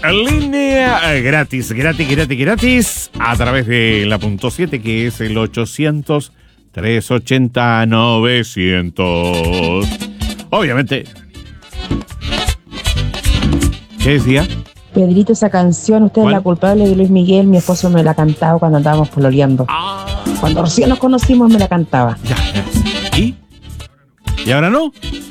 en línea, gratis, a través de la .7, que es el 800-380-900. Obviamente. ¿Qué decía? Pedrito, esa canción, usted es la culpable de Luis Miguel. Mi esposo me la cantaba cuando andábamos pololeando. Cuando recién nos conocimos me la cantaba. Ya. ¿Y ahora no?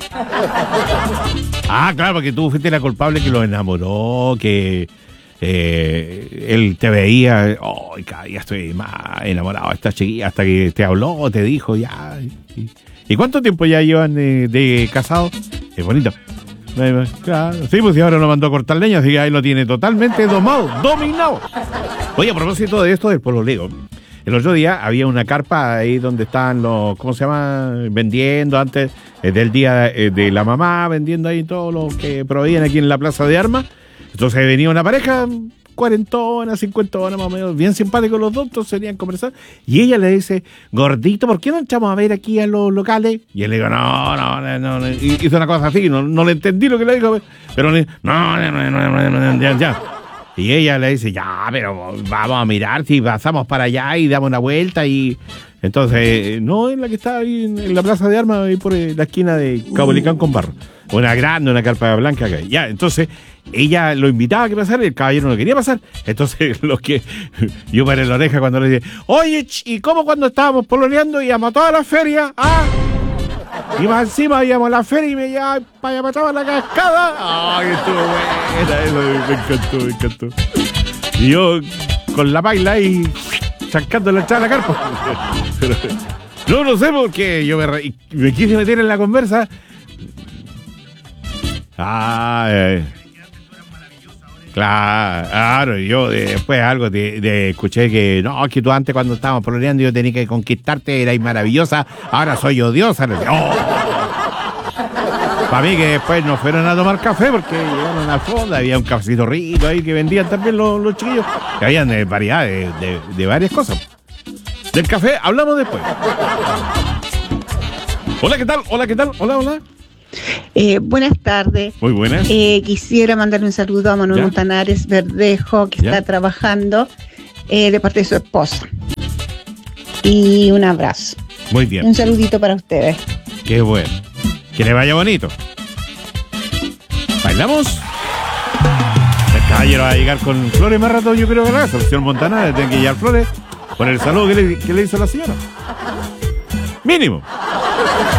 Claro, porque tú fuiste la culpable que lo enamoró, que él te veía, ya estoy más enamorado de esta chiquilla, hasta que te habló, te dijo, ya. ¿Y cuánto tiempo ya llevan de casados? Es bonito. Claro, sí, pues y ahora lo mandó a cortar leña, así que ahí lo tiene totalmente dominado. Oye, a propósito de esto del pololeo, el otro día había una carpa ahí donde estaban los, ¿cómo se llama? Vendiendo antes del día de la mamá, vendiendo ahí todo lo que proveían aquí en la Plaza de Armas. Entonces venía una pareja, 40, 50 más o menos, bien simpáticos los dos, entonces venían a conversar. Y ella le dice, gordito, ¿por qué no echamos a ver aquí a los locales? Y él le digo, no. Y hizo una cosa así, no le entendí lo que le dijo, pero le ya. Y ella le dice, ya, pero vamos a mirar si pasamos para allá y damos una vuelta. Y entonces, no es la que está ahí en la Plaza de Armas, ahí por la esquina de Cabolicán con Barro. Una grande, una carpa blanca acá. Ya, entonces, ella lo invitaba a que pasara y el caballero no quería pasar. Entonces, yo paré la oreja cuando le dije, oye, ¿y cómo cuando estábamos pololeando íbamos a toda la feria? Y más encima íbamos a la feria y me llevaba para allá para la cascada. ¡Ay, estuvo buena! Eso me encantó. Y yo con la baila ahí chancando la entrada a la carpa. Pero, no sé por qué yo me quise meter en la conversa. Claro, yo después algo escuché que no, que tú antes cuando estábamos pololeando yo tenía que conquistarte, erais maravillosa, ahora soy odiosa. Para mí que después nos fueron a tomar café porque llegaron al fondo, había un cafecito rico ahí que vendían también los chiquillos, que habían variedad de varias cosas. Del café hablamos después. Hola, ¿qué tal? Hola. Buenas tardes. Muy buenas. Quisiera mandarle un saludo a Manuel Montanares Verdejo, que está trabajando de parte de su esposa. Y un abrazo. Muy bien. Un saludito para ustedes. Qué bueno. Que le vaya bonito. ¿Bailamos? El caballero va a llegar con flores más rato, yo creo que la señor Montanares tiene que llevar flores por el saludo que le hizo la señora. Mínimo.